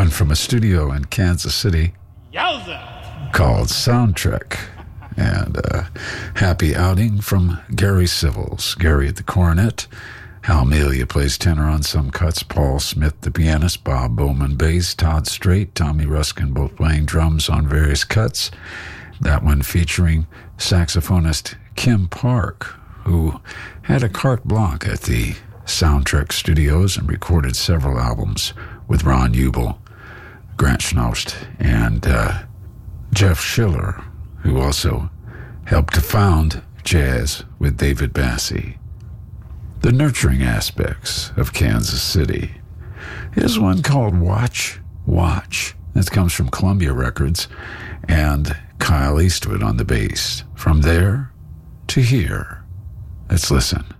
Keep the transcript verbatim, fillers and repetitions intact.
one from a studio in Kansas City Yowza! called Soundtrack. And a happy outing from Gary Civils. Gary at the cornet, Hal Melia plays tenor on some cuts, Paul Smith the pianist, Bob Bowman bass, Todd Strait, Tommy Ruskin both playing drums on various cuts. That one featuring saxophonist Kim Park, who had a carte blanche at the Soundtrack Studios and recorded several albums with Ron Ubel, Grant Schnaust, and uh, Jeff Schiller, who also helped to found jazz with David Bassie. The nurturing aspects of Kansas City. Here's one called Watch, Watch. This comes from Columbia Records, and Kyle Eastwood on the bass. From there to here. Let's listen.